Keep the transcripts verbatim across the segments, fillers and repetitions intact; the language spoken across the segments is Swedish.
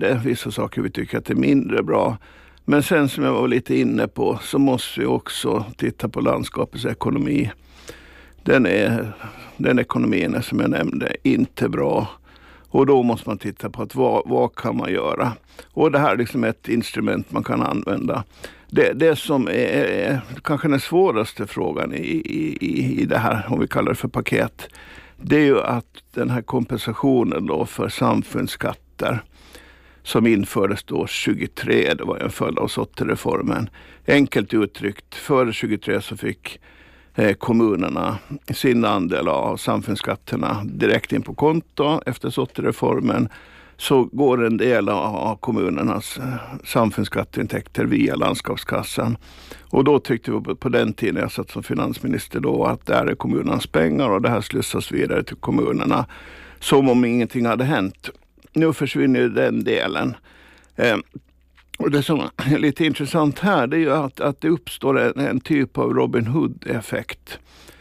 det. Vissa saker vi tycker att det är mindre bra. Men sen som jag var lite inne på så måste vi också titta på landskapets ekonomi. Den, är, den ekonomin är som jag nämnde inte bra. Och då måste man titta på att vad, vad kan man göra. Och det här är liksom ett instrument man kan använda. Det, det som är, är kanske den svåraste frågan i, i, i det här, om vi kallar det för paket, det är ju att den här kompensationen då för samfundsskatter som infördes då tjugotre, det var en följd av Sotterreformen. Enkelt uttryckt, före tjugotre så fick eh, kommunerna sin andel av samfundsskatterna direkt in på konto. Efter Sotterreformen så går en del av kommunernas samfundsskatteintäkter via landskapskassan. Och då tyckte vi på den tiden jag satt som finansminister då att det här är kommunernas pengar och det här slussas vidare till kommunerna som om ingenting hade hänt. Nu försvinner den delen. Eh, och det som är lite intressant här det är ju att, att det uppstår en, en typ av Robin Hood-effekt.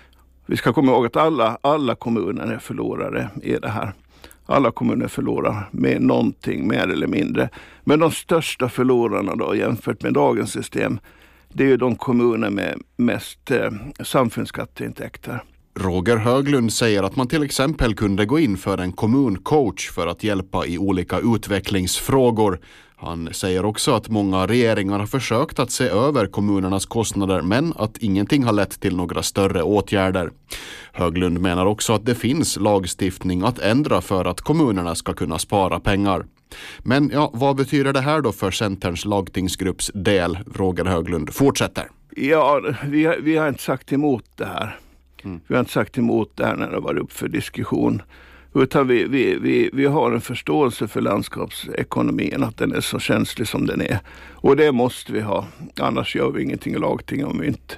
Vi ska komma ihåg att alla, alla kommuner är förlorare i det här. Alla kommuner förlorar med någonting mer eller mindre. Men de största förlorarna då jämfört med dagens system det är ju de kommuner med mest eh, samfundsskatteintäkter. Roger Höglund säger att man till exempel kunde gå in för en kommuncoach för att hjälpa i olika utvecklingsfrågor. Han säger också att många regeringar har försökt att se över kommunernas kostnader men att ingenting har lett till några större åtgärder. Höglund menar också att det finns lagstiftning att ändra för att kommunerna ska kunna spara pengar. Men ja, vad betyder det här då för Centerns lagtingsgrupps del? Roger Höglund fortsätter. Ja, vi har, vi har inte sagt emot det här. Mm. Vi har inte sagt emot det här när det var upp för diskussion. Utan vi, vi, vi, vi har en förståelse för landskapsekonomin, att den är så känslig som den är. Och det måste vi ha. Annars gör vi ingenting i lagting om vi inte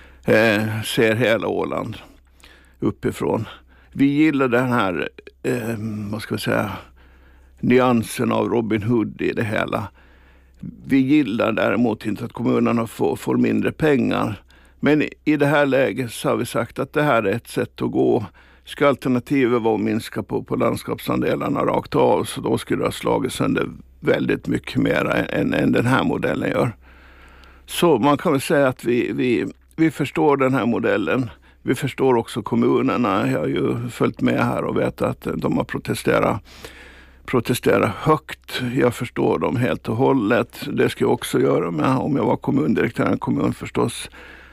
eh, ser hela Åland uppifrån. Vi gillar den här, eh, vad ska vi säga, nyansen av Robin Hood i det hela. Vi gillar däremot inte att kommunerna får, får mindre pengar. Men i det här läget så har vi sagt att det här är ett sätt att gå. Ska alternativet vara att minska på, på landskapsandelarna rakt av så då skulle det ha slagit sönder väldigt mycket mer än, än den här modellen gör. Så man kan väl säga att vi, vi, vi förstår den här modellen. Vi förstår också kommunerna. Jag har ju följt med här och vet att de har protesterat, protesterat högt. Jag förstår dem helt och hållet. Det ska jag också göra med om jag var kommundirektör i en kommun förstås.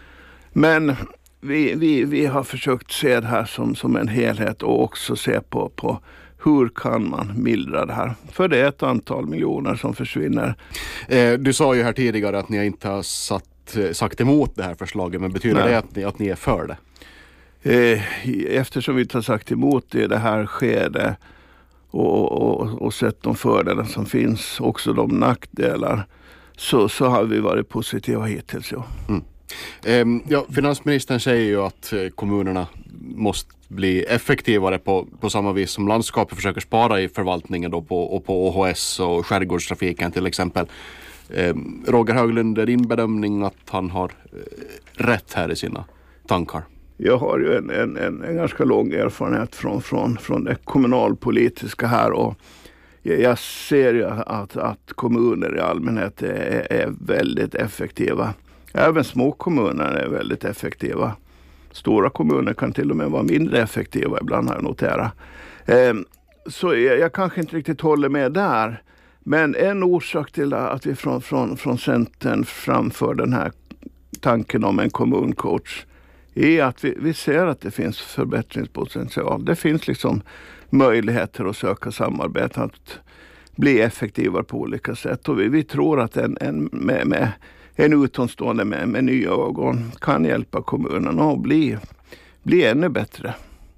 Men vi, vi, vi har försökt se det här som, som en helhet och också se på, på hur kan man mildra det här. För det är ett antal miljoner som försvinner. Eh, du sa ju här tidigare att ni inte har satt, sagt emot det här förslaget, men betyder Nej. det att ni, att ni är för det? Eh, eftersom vi inte har sagt emot det i det här skedet och, och, och sett de fördelar som finns, också de nackdelar, så, så har vi varit positiva hittills. Ja. Mm. Eh, ja, finansministern säger ju att kommunerna måste bli effektivare på, på samma vis som landskapet försöker spara i förvaltningen då på, och på O H S och skärgårdstrafiken till exempel. Eh, Roger Höglund, är din bedömning att han har eh, rätt här i sina tankar? Jag har ju en, en, en, en ganska lång erfarenhet från, från, från det kommunalpolitiska här och jag ser ju att, att kommuner i allmänhet är, är väldigt effektiva. Även små kommuner är väldigt effektiva. Stora kommuner kan till och med vara mindre effektiva ibland, har jag noterat. Eh, så jag, jag kanske inte riktigt håller med där. Men en orsak till att vi från, från, från Centern framför den här tanken om en kommuncoach är att vi, vi ser att det finns förbättringspotential. Det finns liksom möjligheter att söka samarbete, att bli effektivare på olika sätt. Och vi, vi tror att en, en, med, med, en utomstående med, med nya ögon kan hjälpa kommunerna att bli, bli ännu bättre.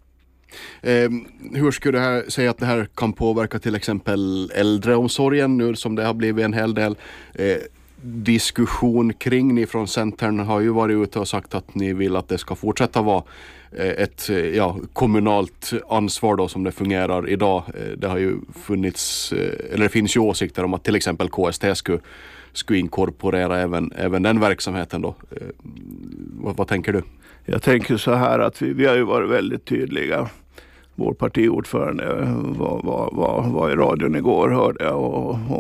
Eh, hur skulle du här säga att det här kan påverka till exempel äldreomsorgen nu som det har blivit en hel del eh, diskussion kring? Ni från Centern har ju varit ute och sagt att ni vill att det ska fortsätta vara ett ja, kommunalt ansvar då som det fungerar idag. Det har ju funnits, eller det finns ju åsikter om att till exempel K S T skulle, skulle inkorporera även, även den verksamheten då. Vad, vad tänker du? Jag tänker så här att vi, vi har ju varit väldigt tydliga. Vår partiordförande var, var, var, var i radion igår, hörde jag, och,